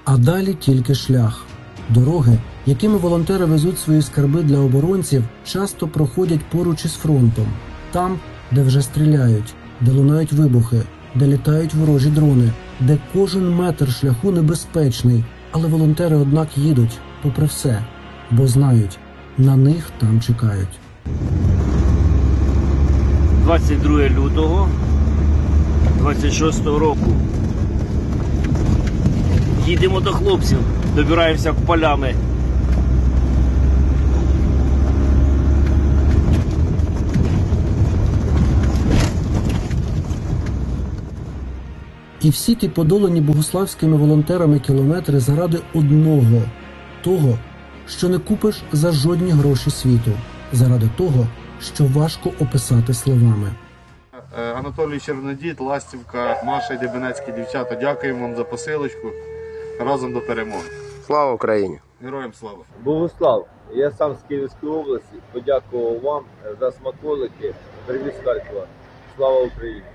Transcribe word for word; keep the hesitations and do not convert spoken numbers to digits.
А далі тільки шлях. Дороги, якими волонтери везуть свої скарби для оборонців, часто проходять поруч із фронтом. Там, де вже стріляють, де лунають вибухи, де літають ворожі дрони, де кожен метр шляху небезпечний. Але волонтери, однак, їдуть, попри все, бо знають, на них там чекають. двадцять друге лютого двадцять шостого року. Їдемо до хлопців, добираємося полями. І всі ті подолані богуславськими волонтерами кілометри заради одного – того, що не купиш за жодні гроші світу, заради того, що важко описати словами. Анатолій Чернодід, Ластівка, Маша і Дебенецькі дівчата, дякуємо вам за посилочку. Разом до перемоги. Слава Україні! Героям слава! Богуслав, я сам з Київської області, подякував вам за смаколики, привіз з Харкова. Слава Україні!